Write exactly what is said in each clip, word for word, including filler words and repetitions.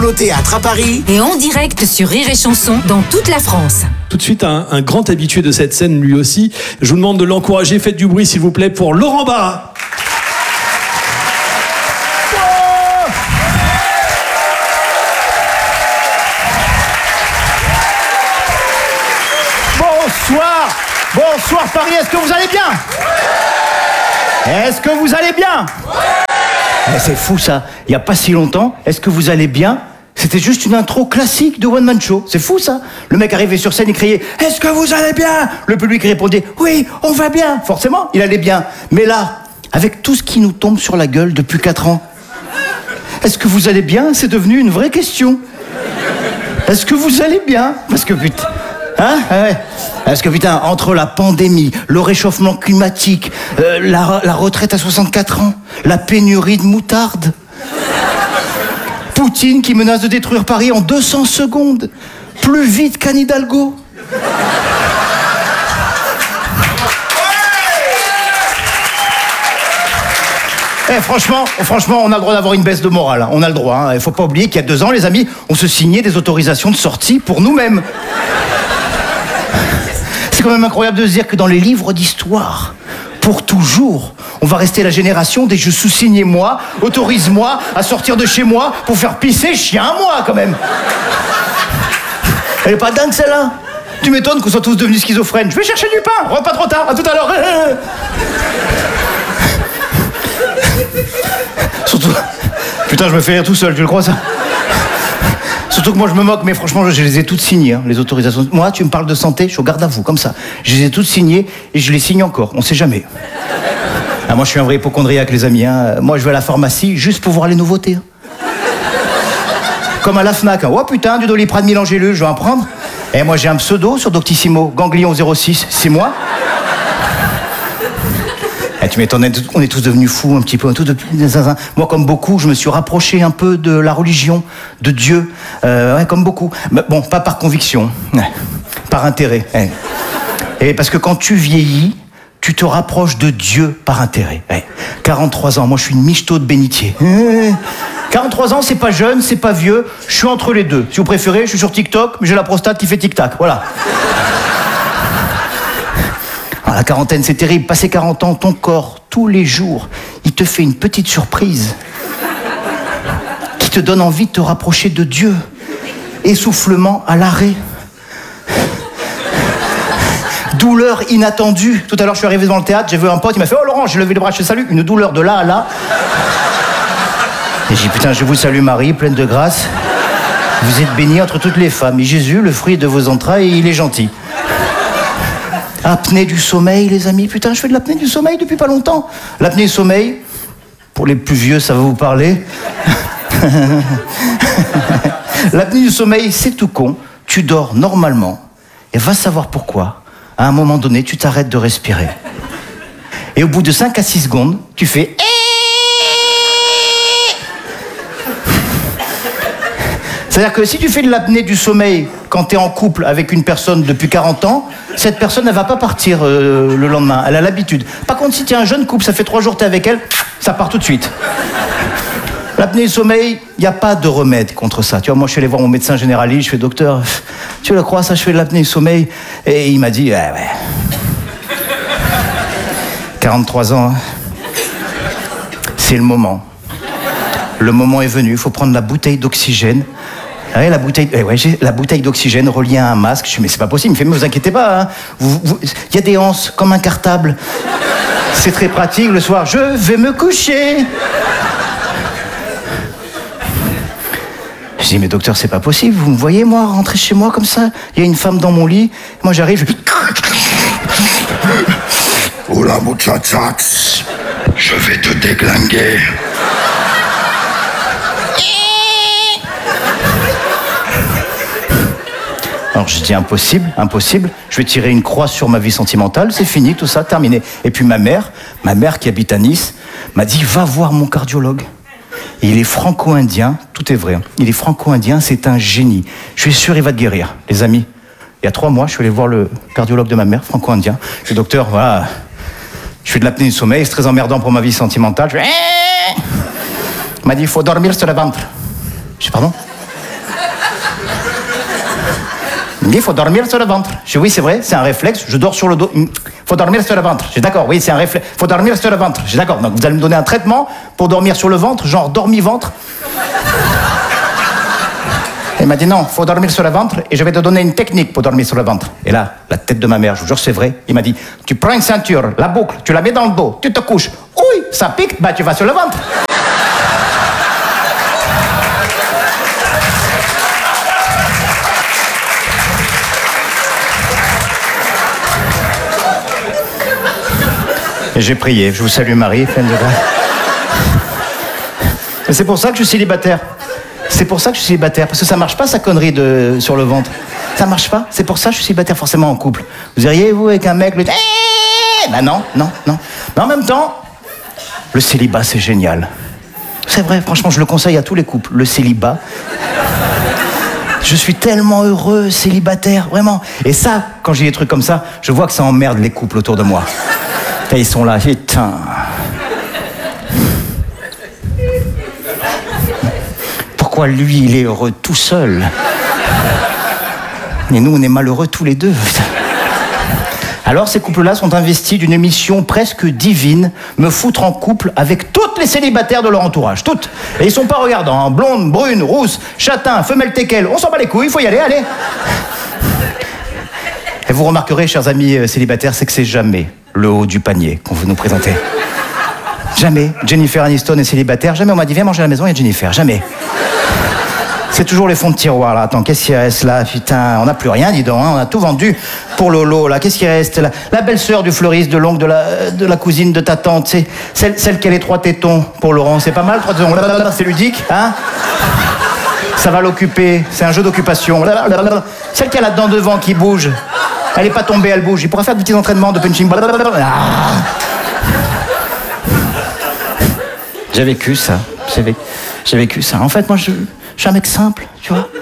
Au théâtre à Paris et en direct sur Rire et Chanson dans toute la France. Tout de suite, un, un grand habitué de cette scène, lui aussi. Je vous demande de l'encourager. Faites du bruit, s'il vous plaît, pour Laurent Barra. Bonsoir, bonsoir Paris, est-ce que vous allez bien? Est-ce que vous allez bien? Eh, c'est fou ça, il n'y a pas si longtemps, est-ce que vous allez bien? C'était juste une intro classique de One Man Show, c'est fou ça. Le mec arrivait sur scène et criait « Est-ce que vous allez bien ?» Le public répondait « Oui, on va bien !» Forcément, il allait bien. Mais là, avec tout ce qui nous tombe sur la gueule depuis quatre ans, est-ce que vous allez bien? C'est devenu une vraie question. Est-ce que vous allez bien? Parce que putain... Hein? Ouais. Parce que putain, entre la pandémie, le réchauffement climatique, euh, la, la retraite à soixante-quatre ans, la pénurie de moutarde, Poutine qui menace de détruire Paris en deux cents secondes, plus vite qu'Anne Hidalgo. Eh, franchement, franchement, on a le droit d'avoir une baisse de morale. Hein. On a le droit. Il hein. faut pas oublier qu'il y a deux ans, les amis, on se signait des autorisations de sortie pour nous-mêmes. C'est quand même incroyable de se dire que dans les livres d'histoire, pour toujours, on va rester la génération des « je sous-signais moi, autorise-moi à sortir de chez moi pour faire pisser chien à moi » quand même. Elle est pas dingue celle-là? Tu m'étonnes qu'on soit tous devenus schizophrènes. Je vais chercher du pain, rentre pas trop tard, à tout à l'heure. Surtout... Putain, je me fais rire tout seul, tu le crois ça? Surtout que moi je me moque, mais franchement je les ai toutes signées, hein, les autorisations. Moi tu me parles de santé, je suis au garde à vous, comme ça. Je les ai toutes signées et je les signe encore, on sait jamais. Ah, moi je suis un vrai hypochondriaque les amis, hein. Moi je vais à la pharmacie juste pour voir les nouveautés. Hein. Comme à la Fnac, hein. Oh putain, du Doliprane mille angélus, je vais en prendre. Et moi j'ai un pseudo sur Doctissimo, Ganglion zéro six, c'est moi. Eh, tu m'étonnes, on est tous devenus fous un petit peu. Tous depuis... Moi, comme beaucoup, je me suis rapproché un peu de la religion, de Dieu, euh, ouais, comme beaucoup. Mais bon, pas par conviction, ouais, par intérêt. Ouais. Et parce que quand tu vieillis, tu te rapproches de Dieu par intérêt. Ouais. quarante-trois ans, moi je suis une michto de bénitier. quarante-trois ans, c'est pas jeune, c'est pas vieux, je suis entre les deux. Si vous préférez, je suis sur TikTok, mais j'ai la prostate qui fait tic-tac, voilà. La quarantaine, c'est terrible. Passé quarante ans, ton corps, tous les jours, il te fait une petite surprise qui te donne envie de te rapprocher de Dieu. Essoufflement à l'arrêt. Douleur inattendue. Tout à l'heure, je suis arrivé devant le théâtre, j'ai vu un pote, il m'a fait « Oh Laurent, j'ai levé les bras, je te salue. » Une douleur de là à là. Et j'ai dit « Putain, je vous salue Marie, pleine de grâce. Vous êtes bénie entre toutes les femmes. Et Jésus, le fruit de vos entrailles, il est gentil. » Apnée du sommeil, les amis. Putain, je fais de l'apnée du sommeil depuis pas longtemps. L'apnée du sommeil, pour les plus vieux, ça va vous parler. L'apnée du sommeil, c'est tout con. Tu dors normalement. Et va savoir pourquoi. À un moment donné, tu t'arrêtes de respirer. Et au bout de cinq à six secondes, tu fais... C'est-à-dire que si tu fais de l'apnée du sommeil quand tu es en couple avec une personne depuis quarante ans, cette personne, elle va pas partir euh, le lendemain. Elle a l'habitude. Par contre, si tu es un jeune couple, ça fait trois jours que tu es avec elle, ça part tout de suite. L'apnée du sommeil, il n'y a pas de remède contre ça. Tu vois, moi, je suis allé voir mon médecin généraliste, je fais « Docteur, tu le crois, ça, je fais de l'apnée du sommeil ?» Et il m'a dit « Ouais, ouais. quarante-trois ans, hein. C'est le moment. Le moment est venu, il faut prendre la bouteille d'oxygène. » Ouais, la bouteille, ouais, j'ai la bouteille d'oxygène reliée à un masque. Je dis, mais c'est pas possible. Il me fait, mais vous inquiétez pas. Hein. Vous, vous, y a des anses comme un cartable. C'est très pratique. Le soir, je vais me coucher. Je dis, mais docteur, c'est pas possible. Vous me voyez, moi, rentrer chez moi comme ça. Il y a une femme dans mon lit. Moi, j'arrive. Je... Oula, muchachas, je vais te déglinguer. Alors je dis impossible, impossible, je vais tirer une croix sur ma vie sentimentale, c'est fini, tout ça, terminé. Et puis ma mère, ma mère qui habite à Nice, m'a dit va voir mon cardiologue. Et il est franco-indien, tout est vrai, hein. Il est franco-indien, c'est un génie. Je suis sûr il va te guérir, les amis. Il y a trois mois, je suis allé voir le cardiologue de ma mère, franco-indien. Je dis docteur, voilà, je fais de l'apnée du sommeil, c'est très emmerdant pour ma vie sentimentale. Je fais... Il m'a dit il faut dormir sur le ventre. Je dis pardon? Il me dit, faut dormir sur le ventre. Je dis, oui, c'est vrai, c'est un réflexe, je dors sur le dos. Il me dit, faut dormir sur le ventre. Je dis, d'accord, oui, c'est un réflexe, faut dormir sur le ventre. Je dis, d'accord, donc vous allez me donner un traitement pour dormir sur le ventre, genre dormi-ventre. Il m'a dit, non, faut dormir sur le ventre et je vais te donner une technique pour dormir sur le ventre. Et là, la tête de ma mère, je vous jure, c'est vrai, il m'a dit, tu prends une ceinture, la boucle, tu la mets dans le dos, tu te couches. Oui, ça pique, bah tu vas sur le ventre. Et j'ai prié, je vous salue Marie, pleine de grâce. Et c'est pour ça que je suis célibataire. C'est pour ça que je suis célibataire, parce que ça marche pas sa connerie de sur le ventre. Ça marche pas. C'est pour ça que je suis célibataire forcément en couple. Vous iriez vous avec un mec, le bah non, non, non. Mais en même temps, le célibat c'est génial. C'est vrai, franchement, je le conseille à tous les couples. Le célibat. Je suis tellement heureux, célibataire, vraiment. Et ça, quand j'ai des trucs comme ça, je vois que ça emmerde les couples autour de moi. Et ils sont là, putain. Pourquoi lui, il est heureux tout seul? Et nous, on est malheureux tous les deux. Alors, ces couples-là sont investis d'une mission presque divine, me foutre en couple avec toutes les célibataires de leur entourage, toutes. Et ils sont pas regardants, hein. Blondes, brunes, rousses, châtains, femelles teckel, on s'en bat les couilles, il faut y aller, allez. Et vous remarquerez, chers amis euh, célibataires, c'est que c'est jamais le haut du panier qu'on veut nous présenter. Jamais. Jennifer Aniston est célibataire, jamais on m'a dit viens manger à la maison, il y a Jennifer, jamais. C'est toujours les fonds de tiroir, là. Attends, qu'est-ce qui reste, là? Putain, on n'a plus rien, dis donc, hein. On a tout vendu pour Lolo, là. Qu'est-ce qui reste, là? La belle-sœur du fleuriste, de l'oncle, de la, de la cousine de ta tante, c'est celle, celle qui a les trois tétons pour Laurent. C'est pas mal, trois tétons. C'est ludique, hein? Ça va l'occuper. C'est un jeu d'occupation. Celle qui a la dent devant qui bouge. Elle est pas tombée, elle bouge. Il pourra faire des petits entraînements de punching. Ah. J'ai vécu ça. J'ai vécu, j'ai vécu ça. En fait, moi, je... Je suis un mec simple, tu vois.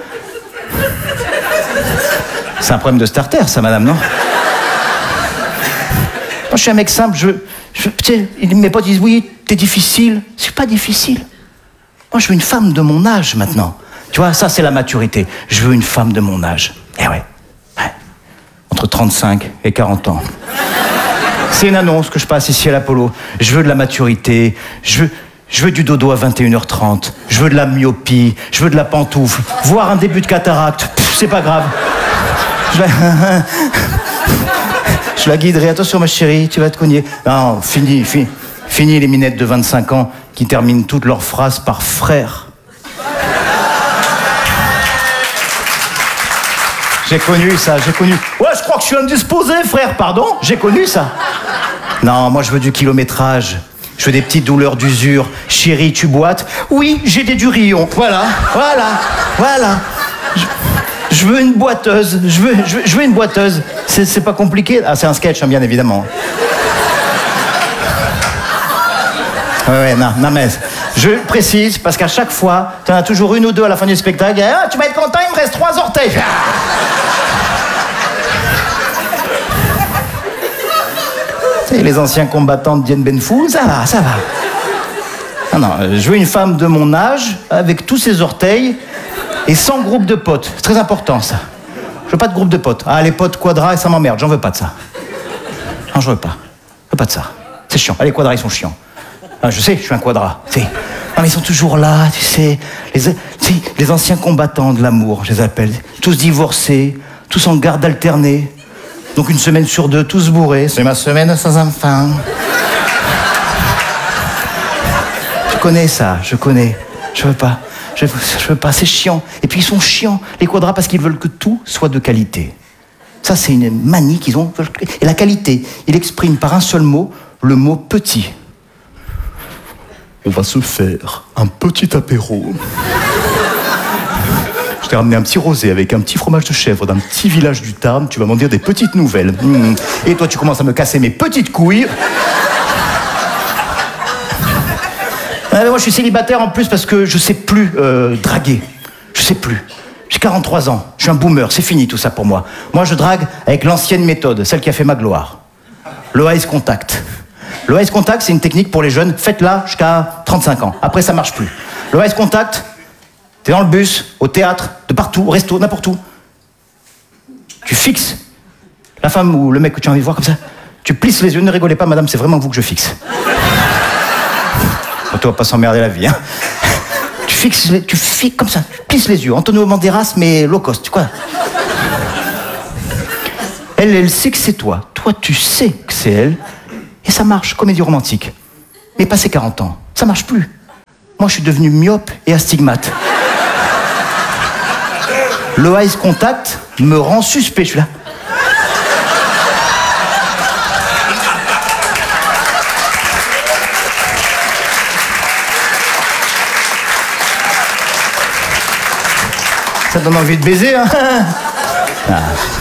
C'est un problème de starter, ça, madame, non? Moi, je suis un mec simple, je... je tu sais, mes potes disent, oui, t'es difficile. C'est pas difficile. Moi, je veux une femme de mon âge, maintenant. Tu vois, ça, c'est la maturité. Je veux une femme de mon âge. Eh ouais. ouais. Entre trente-cinq et quarante ans. C'est une annonce que je passe ici à l'Apollo. Je veux de la maturité. Je veux... Je veux du dodo à vingt et une heures trente, je veux de la myopie, je veux de la pantoufle, voire un début de cataracte, pff, c'est pas grave. Je la... je la guiderai, attention ma chérie, tu vas te cogner. Non, fini, fini, fini les minettes de vingt-cinq ans qui terminent toutes leurs phrases par frère. J'ai connu ça, j'ai connu. Ouais, je crois que je suis indisposé, frère, pardon, j'ai connu ça. Non, moi je veux du kilométrage. Je veux des petites douleurs d'usure. Chérie, tu boites? Oui, j'ai des durillons. Voilà, voilà, voilà. Je, je veux une boiteuse. Je veux, je veux, je veux une boiteuse. C'est, c'est pas compliqué. Ah, c'est un sketch, hein, bien évidemment. Ouais, ouais, non, non, mais je précise, parce qu'à chaque fois, t'en as toujours une ou deux à la fin du spectacle. Ah, tu vas être content, il me reste trois orteils. Et les anciens combattants de Dien Bien Phu, ça va, ça va. Ah non, je veux une femme de mon âge, avec tous ses orteils, et sans groupe de potes. C'est très important, ça. Je veux pas de groupe de potes. Ah, les potes quadra, ça m'emmerde, j'en veux pas de ça. Non, je veux pas. Je veux pas de ça. C'est chiant. Ah, les quadras, ils sont chiants. Ah, je sais, je suis un quadra. C'est... Non, mais ils sont toujours là, tu sais. Les, tu sais, les anciens combattants de l'amour, je les appelle. Tous divorcés, tous en garde alternée. Donc une semaine sur deux, tous bourrés. C'est ma semaine sans enfant. Je connais ça, je connais. Je veux pas. Je, je veux pas, c'est chiant. Et puis ils sont chiants, les quadras, parce qu'ils veulent que tout soit de qualité. Ça, c'est une manie qu'ils ont. Et la qualité, il exprime par un seul mot, le mot petit. On va se faire un petit apéro. Je t'ai ramené un petit rosé avec un petit fromage de chèvre d'un petit village du Tarn. Tu vas m'en dire des petites nouvelles. Mmh. Et toi, tu commences à me casser mes petites couilles. Ah, moi, je suis célibataire en plus parce que je sais plus euh, draguer. Je sais plus. J'ai quarante-trois ans. Je suis un boomer. C'est fini tout ça pour moi. Moi, je drague avec l'ancienne méthode, celle qui a fait ma gloire. Le eyes contact. Le eyes contact, c'est une technique pour les jeunes. Faites-la jusqu'à trente-cinq ans. Après, ça marche plus. Le eyes contact, t'es dans le bus, au théâtre, de partout, au resto, n'importe où. tu fixes la femme ou le mec que tu as envie de voir comme ça. Tu plisses les yeux, ne rigolez pas madame, c'est vraiment vous que je fixe. On va pas s'emmerder la vie, hein. Tu fixes, les, tu fixes comme ça, tu plisses les yeux. Antonio Banderas, mais low cost, tu vois. Elle, elle sait que c'est toi. Toi, tu sais que c'est elle. Et ça marche, comédie romantique. Mais passé quarante ans, ça marche plus. Moi, je suis devenu myope et astigmate. Le eye contact me rend suspect, je suis là. Ça donne envie de baiser, hein. Ah.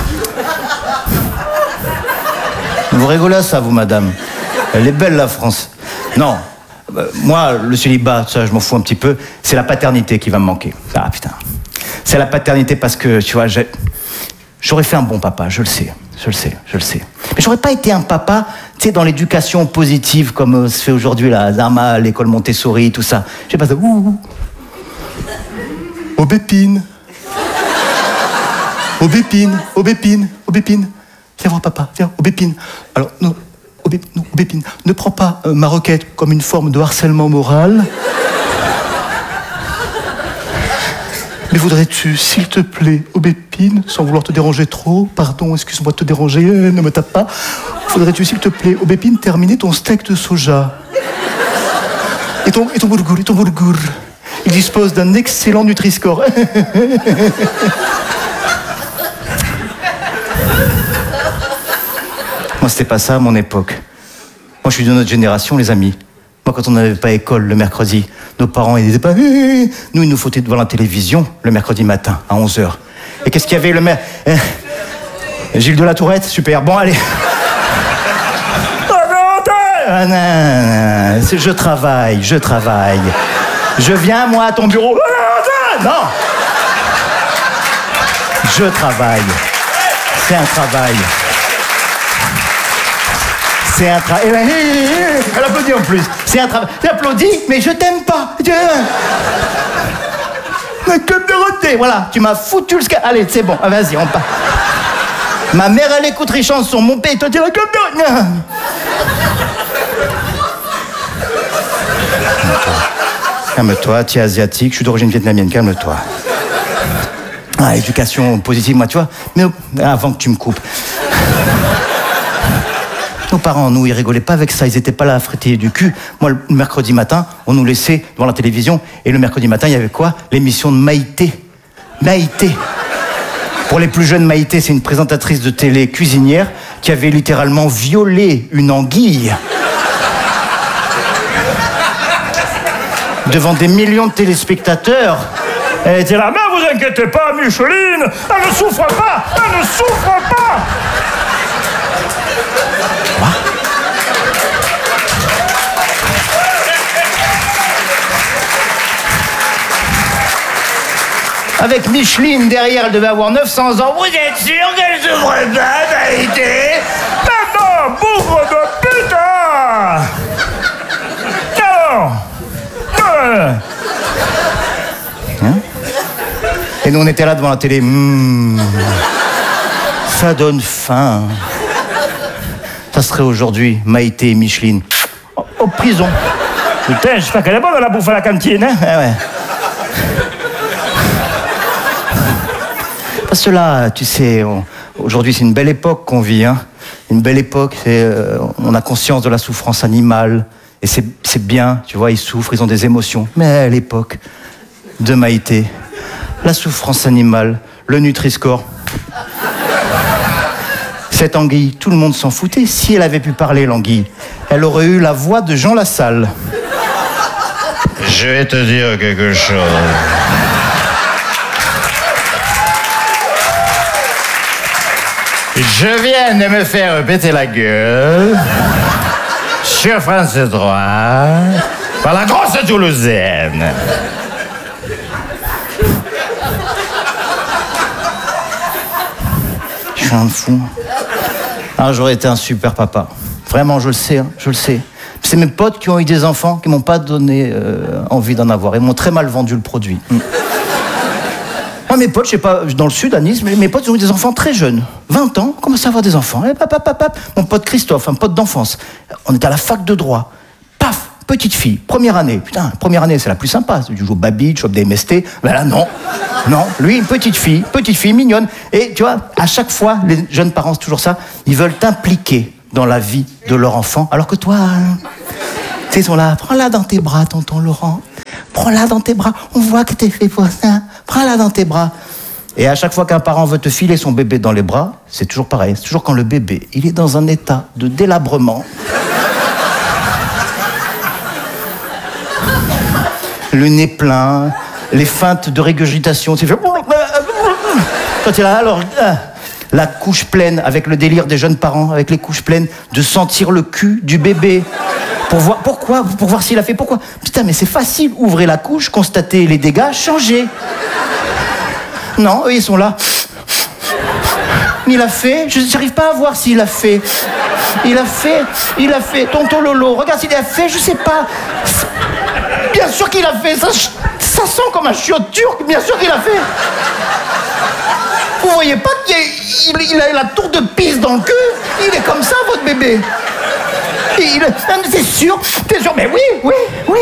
Vous rigolez à ça, vous, madame. Elle est belle, la France. Non, euh, moi, le célibat, ça, je m'en fous un petit peu. C'est la paternité qui va me manquer. Ah, putain. C'est la paternité parce que, tu vois, j'ai... j'aurais fait un bon papa, je le sais. Je le sais, je le sais. Mais j'aurais pas été un papa, tu sais, dans l'éducation positive, comme euh, se fait aujourd'hui, là, à Zama, l'école Montessori, tout ça. J'ai pas ça. Ouh. Aubépine. Aubépine, Aubépine, Aubépine. Viens voir papa, viens, Aubépine. Alors, non, Aubépine, non, Aubépine, ne prends pas euh, ma requête comme une forme de harcèlement moral. Mais voudrais-tu, s'il te plaît, Aubépine, sans vouloir te déranger trop, pardon, excuse-moi de te déranger, euh, ne me tape pas. Voudrais-tu, s'il te plaît, Aubépine, terminer ton steak de soja. Et ton, et ton bourgour, et ton bourgour. Il dispose d'un excellent Nutri-Score. Moi, c'était pas ça à mon époque. Moi, je suis de notre génération, les amis. Moi, quand on n'avait pas école le mercredi, nos parents, ils disaient pas... Nous, il nous foutait devant la télévision le mercredi matin, à onze heures. Et qu'est-ce qu'il y avait le mer... Gilles de la Tourette, super. Bon, allez. Ah, non, non, non. Je travaille, je travaille. Je viens, moi, à ton bureau. Non. Je travaille. C'est un travail. C'est un travail. Elle applaudit en plus. C'est un travail. J'applaudis, mais je t'aime pas. Je... Mais comme Dorothée, voilà. Tu m'as foutu le sca... Allez, c'est bon. Ah, vas-y, on part. Ma mère, elle écoute les chansons. Mon père, toi, tu vas comme Dorothée. Calme-toi, tu es asiatique, je suis d'origine vietnamienne, calme-toi. Ah, éducation positive, moi, tu vois. Mais avant que tu me coupes. Nos parents, nous, ils rigolaient pas avec ça, ils étaient pas là à frétiller du cul. Moi, le mercredi matin, on nous laissait devant la télévision, et le mercredi matin, il y avait quoi? L'émission de Maïté. Maïté. Pour les plus jeunes, Maïté, c'est une présentatrice de télé cuisinière qui avait littéralement violé une anguille. Devant des millions de téléspectateurs. Elle était là, mais vous inquiétez pas, Micheline, elle ne souffre pas, elle ne souffre pas. Quoi? Avec Micheline derrière, elle devait avoir neuf cents ans. Vous êtes sûr qu'elle souffre pas, Maïté? Mais non, bougre de putain! Non! Hein? Et nous on était là devant la télé. Mmh, ça donne faim. Ça serait aujourd'hui Maïté et Micheline en, en prison. Putain, j'espère qu'elle est bonne la bouffe à la cantine, hein? Ah ouais. Parce que là, tu sais, on, aujourd'hui c'est une belle époque qu'on vit, hein? Une belle époque, c'est, euh, on a conscience de la souffrance animale. Et c'est, c'est bien, tu vois, ils souffrent, ils ont des émotions. Mais à l'époque de Maïté, la souffrance animale, le Nutri-Score, cette anguille, tout le monde s'en foutait. Si elle avait pu parler, l'anguille, elle aurait eu la voix de Jean Lassalle. Je vais te dire quelque chose. Je viens de me faire péter la gueule sur France trois par la grosse Toulousaine. Je suis un fou. Ah, j'aurais été un super papa. Vraiment, je le sais, hein, je le sais. C'est mes potes qui ont eu des enfants qui m'ont pas donné euh, envie d'en avoir. Ils m'ont très mal vendu le produit. Mm. Moi, mes potes, je sais pas, dans le sud, à Nice, mais mes potes, ils ont eu des enfants très jeunes. vingt ans, commencent à avoir des enfants. Et pap, pap, pap, pap. Mon pote Christophe, un pote d'enfance. On était à la fac de droit. Paf, petite fille, première année. Putain, première année, c'est la plus sympa. Tu joues au baby, tu chopes des M S T. Ben là, non. Non, lui, une petite fille, petite fille mignonne. Et tu vois, à chaque fois, les jeunes parents, c'est toujours ça, ils veulent t'impliquer dans la vie de leur enfant, alors que toi, hein, tu sais, ils sont là, prends-la dans tes bras, tonton Laurent. Prends-la dans tes bras, on voit que t'es fait pour ça. Prends-la dans tes bras. Et à chaque fois qu'un parent veut te filer son bébé dans les bras, c'est toujours pareil. C'est toujours quand le bébé, il est dans un état de délabrement. Le nez plein, les feintes de régurgitation. Tu fais... Quand tu es là, alors... La couche pleine, avec le délire des jeunes parents, avec les couches pleines, de sentir le cul du bébé. Pour voir, pourquoi Pour voir s'il a fait pourquoi. Putain, mais c'est facile. Ouvrez la couche, constatez les dégâts, changez. Non, eux, ils sont là. Il a fait, je n'arrive pas à voir s'il a fait. Il a fait, il a fait. Tonton Lolo, regarde s'il a fait, je sais pas. Bien sûr qu'il a fait. Ça, ça sent comme un chiot turc, bien sûr qu'il a fait. Vous voyez pas qu'il il, il a la tour de pisse dans le cul? Il est comme ça, votre bébé. Il, c'est sûr, c'est sûr, mais oui, oui, oui.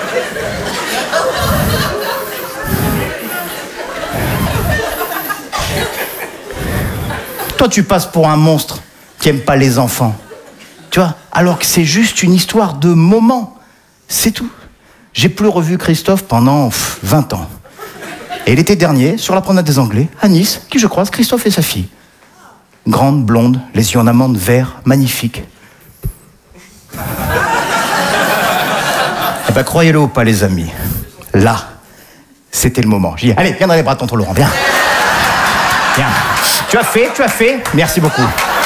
Toi, tu passes pour un monstre qui aime pas les enfants. Tu vois? Alors que c'est juste une histoire de moment. C'est tout. J'ai plus revu Christophe pendant pff, vingt ans. Et l'été dernier, sur la promenade des Anglais, à Nice, qui je croise, Christophe et sa fille. Grande, blonde, les yeux en amande verts, magnifique. Eh ben, croyez-le ou pas, les amis, là, c'était le moment. J'ai dit, allez, viens dans les bras de tonton Laurent, viens. Viens. Tu as fait, tu as fait, merci beaucoup.